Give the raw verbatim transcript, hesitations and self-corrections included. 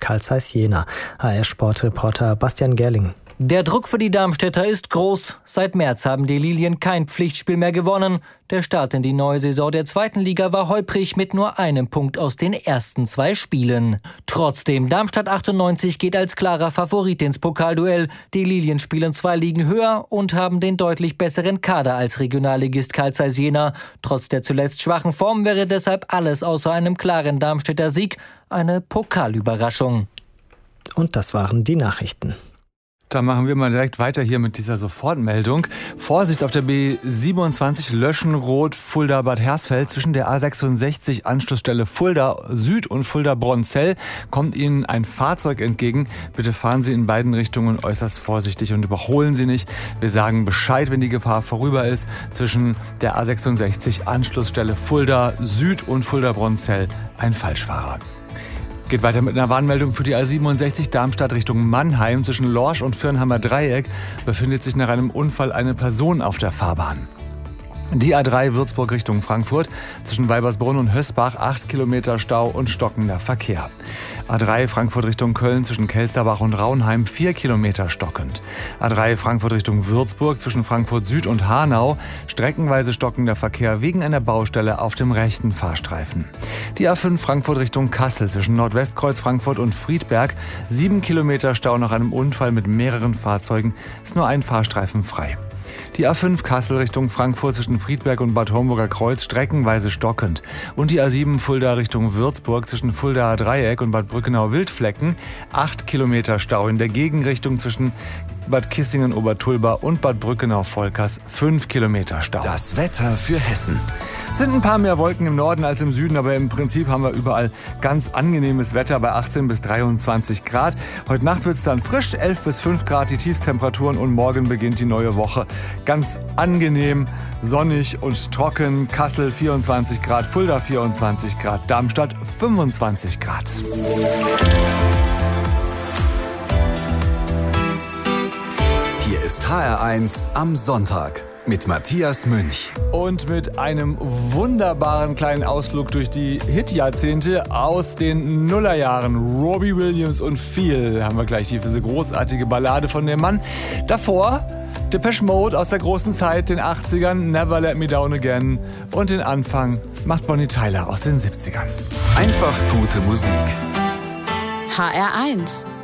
Carl Zeiss Jena. H R-Sportreporter Bastian Gerling. Der Druck für die Darmstädter ist groß. Seit März haben die Lilien kein Pflichtspiel mehr gewonnen. Der Start in die neue Saison der zweiten Liga war holprig mit nur einem Punkt aus den ersten zwei Spielen. Trotzdem, Darmstadt achtundneunzig geht als klarer Favorit ins Pokalduell. Die Lilien spielen zwei Ligen höher und haben den deutlich besseren Kader als Regionalligist Carl Zeiss Jena. Trotz der zuletzt schwachen Form wäre deshalb alles außer einem klaren Darmstädter Sieg eine Pokalüberraschung. Und das waren die Nachrichten. Da machen wir mal direkt weiter hier mit dieser Sofortmeldung. Vorsicht auf der B siebenundzwanzig Löschenrot Fulda-Bad Hersfeld. Zwischen der A sechsundsechzig Anschlussstelle Fulda Süd und Fulda-Bronzell kommt Ihnen ein Fahrzeug entgegen. Bitte fahren Sie in beiden Richtungen äußerst vorsichtig und überholen Sie nicht. Wir sagen Bescheid, wenn die Gefahr vorüber ist. Zwischen der A sechsundsechzig Anschlussstelle Fulda Süd und Fulda-Bronzell ein Falschfahrer. Geht weiter mit einer Warnmeldung für die A siebenundsechzig Darmstadt Richtung Mannheim. Zwischen Lorsch und Firnheimer Dreieck befindet sich nach einem Unfall eine Person auf der Fahrbahn. Die A drei Würzburg Richtung Frankfurt. Zwischen Weibersbrunn und Hösbach acht Kilometer Stau und stockender Verkehr. A drei Frankfurt Richtung Köln zwischen Kelsterbach und Raunheim vier Kilometer stockend. A drei Frankfurt Richtung Würzburg zwischen Frankfurt Süd und Hanau streckenweise stockender Verkehr wegen einer Baustelle auf dem rechten Fahrstreifen. Die A fünf Frankfurt Richtung Kassel zwischen Nordwestkreuz Frankfurt und Friedberg sieben Kilometer Stau nach einem Unfall mit mehreren Fahrzeugen, ist nur ein Fahrstreifen frei. Die A fünf Kassel Richtung Frankfurt zwischen Friedberg und Bad Homburger Kreuz streckenweise stockend. Und die A sieben Fulda Richtung Würzburg zwischen Fuldaer Dreieck und Bad Brückenau-Wildflecken acht Kilometer Stau. In der Gegenrichtung zwischen Bad Kissingen-Obertulba und Bad Brückenau-Volkers fünf Kilometer Stau. Das Wetter für Hessen. Sind ein paar mehr Wolken im Norden als im Süden, aber im Prinzip haben wir überall ganz angenehmes Wetter bei achtzehn bis dreiundzwanzig Grad. Heute Nacht wird es dann frisch, elf bis fünf Grad die Tiefstemperaturen und morgen beginnt die neue Woche. Ganz angenehm, sonnig und trocken. Kassel vierundzwanzig Grad, Fulda vierundzwanzig Grad, Darmstadt fünfundzwanzig Grad. Hier ist H R eins am Sonntag mit Matthias Münch. Und mit einem wunderbaren kleinen Ausflug durch die Hitjahrzehnte aus den Nullerjahren. Robbie Williams und Feel haben wir gleich hier für diese großartige Ballade von dem Mann. Davor Depeche Mode aus der großen Zeit, den achtzigern, Never Let Me Down Again. Und den Anfang macht Bonnie Tyler aus den siebzigern. Einfach gute Musik. H R eins